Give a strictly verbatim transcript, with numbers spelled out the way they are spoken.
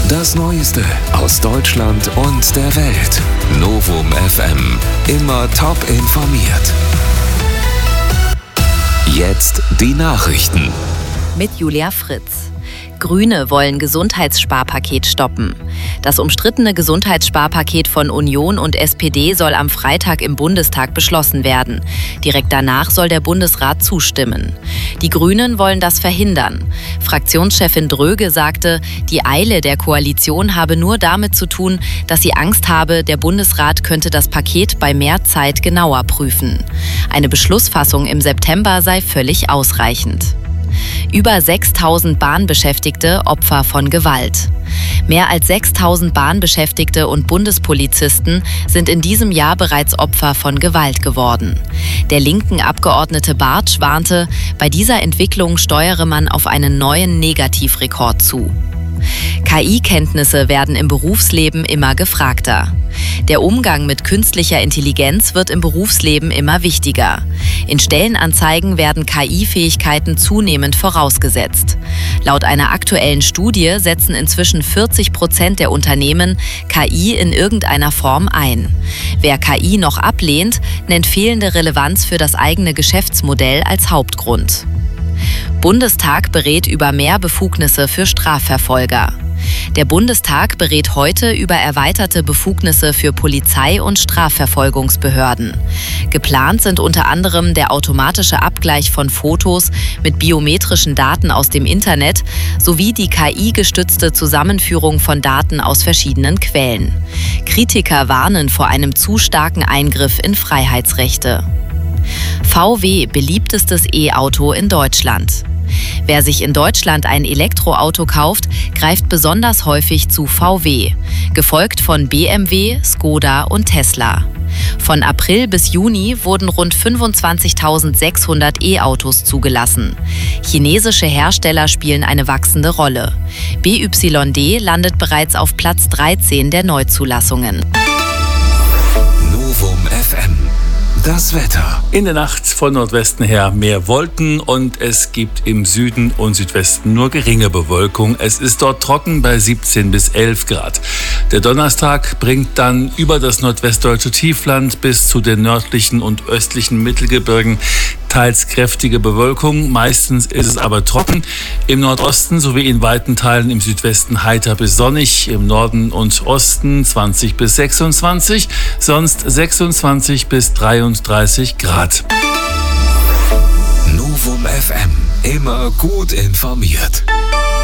Das Neueste aus Deutschland und der Welt. Novum F M. Immer top informiert. Jetzt die Nachrichten. Mit Julia Fritz. Grüne wollen Gesundheitssparpaket stoppen. Das umstrittene Gesundheitssparpaket von Union und S P D soll am Freitag im Bundestag beschlossen werden. Direkt danach soll der Bundesrat zustimmen. Die Grünen wollen das verhindern. Fraktionschefin Dröge sagte, die Eile der Koalition habe nur damit zu tun, dass sie Angst habe, der Bundesrat könnte das Paket bei mehr Zeit genauer prüfen. Eine Beschlussfassung im September sei völlig ausreichend. Über sechstausend Bahnbeschäftigte Opfer von Gewalt. Mehr als sechstausend Bahnbeschäftigte und Bundespolizisten sind in diesem Jahr bereits Opfer von Gewalt geworden. Der linken Abgeordnete Bartsch warnte, bei dieser Entwicklung steuere man auf einen neuen Negativrekord zu. K I-Kenntnisse werden im Berufsleben immer gefragter. Der Umgang mit künstlicher Intelligenz wird im Berufsleben immer wichtiger. In Stellenanzeigen werden K I-Fähigkeiten zunehmend vorausgesetzt. Laut einer aktuellen Studie setzen inzwischen vierzig Prozent der Unternehmen K I in irgendeiner Form ein. Wer K I noch ablehnt, nennt fehlende Relevanz für das eigene Geschäftsmodell als Hauptgrund. Bundestag berät über mehr Befugnisse für Strafverfolger. Der Bundestag berät heute über erweiterte Befugnisse für Polizei und Strafverfolgungsbehörden. Geplant sind unter anderem der automatische Abgleich von Fotos mit biometrischen Daten aus dem Internet sowie die K I-gestützte Zusammenführung von Daten aus verschiedenen Quellen. Kritiker warnen vor einem zu starken Eingriff in Freiheitsrechte. V W beliebtestes E-Auto in Deutschland. Wer sich in Deutschland ein Elektroauto kauft, greift besonders häufig zu V W, gefolgt von B M W, Skoda und Tesla. Von April bis Juni wurden rund fünfundzwanzigtausendsechshundert E-Autos zugelassen. Chinesische Hersteller spielen eine wachsende Rolle. B Y D landet bereits auf Platz dreizehn der Neuzulassungen. Novum F M. Das Wetter. In der Nacht von Nordwesten her mehr Wolken und es gibt im Süden und Südwesten nur geringe Bewölkung. Es ist dort trocken bei siebzehn bis elf Grad. Der Donnerstag bringt dann über das nordwestdeutsche Tiefland bis zu den nördlichen und östlichen Mittelgebirgen teils kräftige Bewölkung. Meistens ist es aber trocken. Im Nordosten sowie in weiten Teilen im Südwesten heiter bis sonnig. Im Norden und Osten zwanzig bis sechsundzwanzig. Sonst sechsundzwanzig bis dreiunddreißig Grad. Novum F M. Immer gut informiert.